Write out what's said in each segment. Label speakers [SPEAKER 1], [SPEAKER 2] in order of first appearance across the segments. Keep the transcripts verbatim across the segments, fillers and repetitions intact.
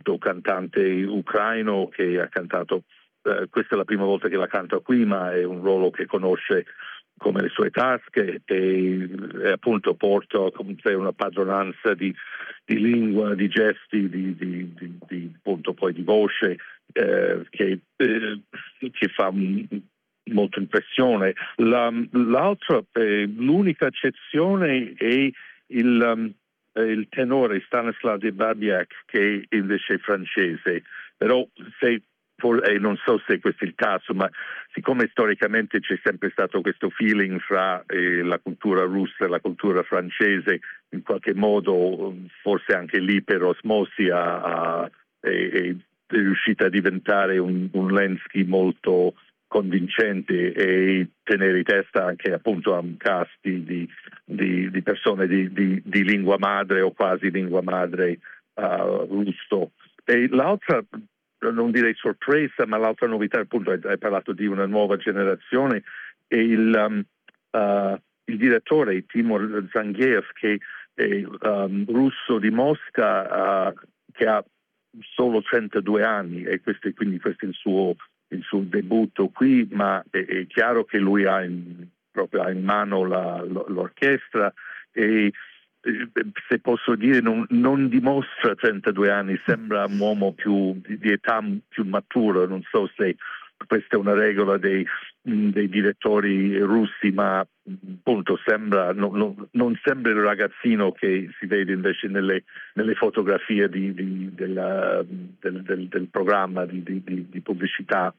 [SPEAKER 1] appunto cantante ucraino che ha cantato, eh, questa è la prima volta che la canta qui, ma è un ruolo che conosce come le sue tasche e, e appunto porta come se una padronanza di, di lingua, di gesti, di, di, di, di appunto poi di voce eh, che, eh, che fa molta impressione. La, l'altra, eh, l'unica eccezione è il, um, il tenore Stanislav de Babiak, che invece è francese, però se e non so se questo è il caso, ma siccome storicamente c'è sempre stato questo feeling fra eh, la cultura russa e la cultura francese, in qualche modo forse anche lì per osmosi a, a, è, è riuscita a diventare un, un Lenski molto convincente e tenere in testa anche appunto a un cast di, di, di, di persone di, di, di lingua madre o quasi lingua madre uh, russo. E l'altra, non direi sorpresa, ma l'altra novità, appunto, hai, hai parlato di una nuova generazione, e il, um, uh, il direttore Timur Zangief, che è um, russo di Mosca, uh, che ha solo trentadue anni, e questo, quindi questo è il suo, il suo debutto qui, ma è, è chiaro che lui ha in, proprio ha in mano la, l'orchestra e se posso dire non, non dimostra trentadue anni, sembra un uomo più di, di età più maturo. Non so se questa è una regola dei, dei direttori russi, ma appunto sembra no, no, non sembra il ragazzino che si vede invece nelle, nelle fotografie di, di, della, del, del, del programma di, di, di pubblicità.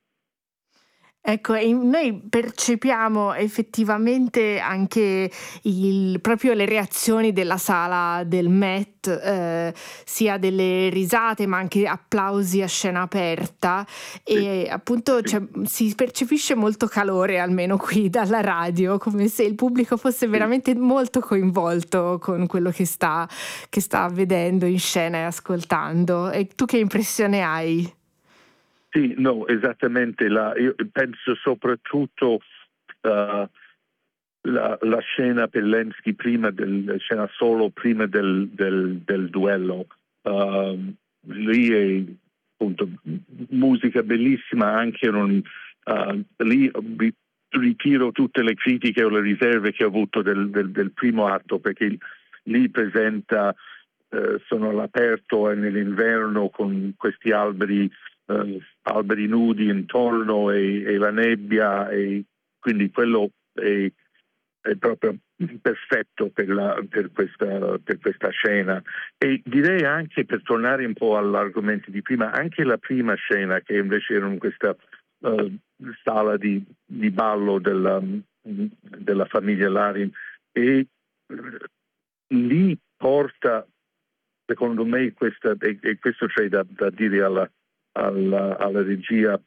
[SPEAKER 2] Ecco, e noi percepiamo effettivamente anche il, proprio le reazioni della sala del Met, eh, sia delle risate ma anche applausi a scena aperta, e appunto cioè, si percepisce molto calore, almeno qui dalla radio, come se il pubblico fosse veramente molto coinvolto con quello che sta, che sta vedendo in scena e ascoltando. E tu che impressione hai?
[SPEAKER 1] Sì, no, esattamente. La, io penso soprattutto uh, la, la scena per Lenski prima del, la scena solo prima del, del, del duello. Uh, lì è appunto musica bellissima, anche non, uh, lì ritiro tutte le critiche o le riserve che ho avuto del, del, del primo atto, perché lì presenta, uh, sono all'aperto e nell'inverno con questi alberi Uh, alberi nudi intorno e, e la nebbia, e quindi quello è, è proprio perfetto per, la, per, questa, per questa scena. E direi anche, per tornare un po' all'argomento di prima, anche la prima scena, che invece era in questa uh, sala di, di ballo della, della famiglia Larin, e uh, lì porta, secondo me, questa, e, e questo c'è da, da dire alla Alla, alla regia,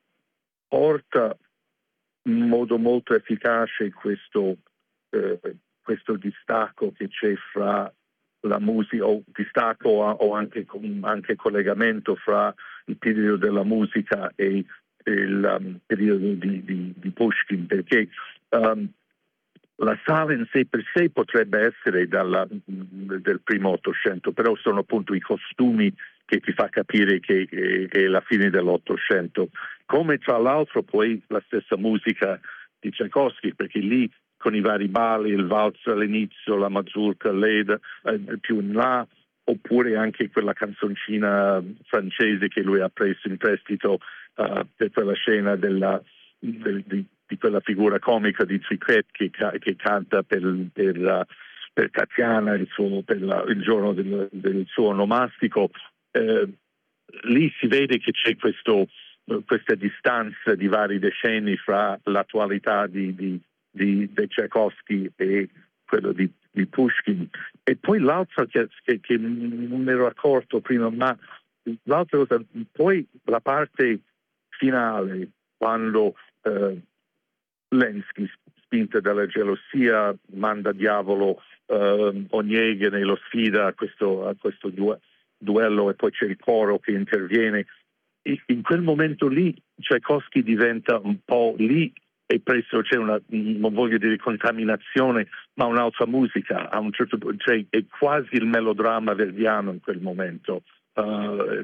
[SPEAKER 1] porta in modo molto efficace questo, eh, questo distacco che c'è fra la musica, o distacco o anche, anche collegamento fra il periodo della musica e il um, periodo di, di, di Pushkin, perché um, la sala in sé per sé potrebbe essere dalla, del primo Ottocento, però sono appunto i costumi che ti fa capire che è, è la fine dell'Ottocento, come tra l'altro poi la stessa musica di Tchaikovsky, perché lì con i vari balli, il valzer all'inizio, la mazurka, l'Eda eh, più in là, oppure anche quella canzoncina francese che lui ha preso in prestito uh, per quella scena della, del, di, di quella figura comica di Triquet che, che canta per, per, uh, per Tatiana il, suo, per la, il giorno del, del suo onomastico. Eh, lì si vede che c'è questo, questa distanza di vari decenni fra l'attualità di, di, di, di Tchaikovsky e quello di, di Pushkin. E poi l'altra che, che, che non mi ero accorto prima, ma l'altra cosa, poi la parte finale, quando eh, Lenski, spinta dalla gelosia, manda diavolo eh, Onegin e lo sfida a questo, a questo du- duello, e poi c'è il coro che interviene. E in quel momento lì Tchaikovsky diventa un po' lì, e presto c'è una, non voglio dire contaminazione, ma un'altra musica. A un certo punto, cioè, è quasi il melodramma verdiano in quel momento. Uh,